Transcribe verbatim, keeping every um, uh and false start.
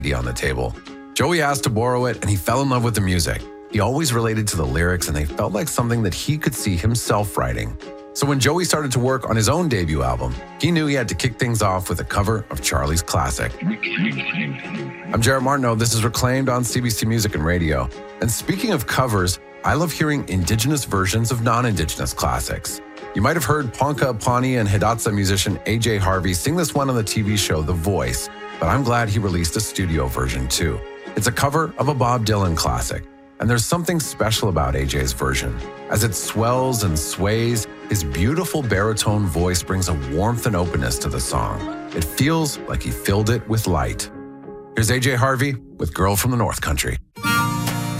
D on the table. Joey asked to borrow it, and he fell in love with the music. He always related to the lyrics, and they felt like something that he could see himself writing. So when Joey started to work on his own debut album, he knew he had to kick things off with a cover of Charlie's classic. I'm Jarrett Martineau. This is Reclaimed on C B C Music and Radio. And speaking of covers, I love hearing indigenous versions of non-indigenous classics. You might have heard Ponca Pawnee and Hidatsa musician A J Harvey sing this one on the T V show The Voice, but I'm glad he released a studio version too. It's a cover of a Bob Dylan classic, and there's something special about A J's version. As it swells and sways, his beautiful baritone voice brings a warmth and openness to the song. It feels like he filled it with light. Here's A J Harvey with Girl from the North Country.